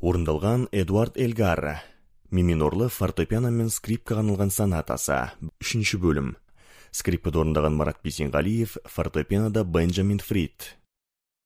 Орындалған Эдуард Элгар. Ми минорлы фортепиано мен скрипкаға арналған сонатасы. 3 бөлім. Скрипкада орындаған Марат Бейсенғалиев, фортепианода Бенджамин Фрид.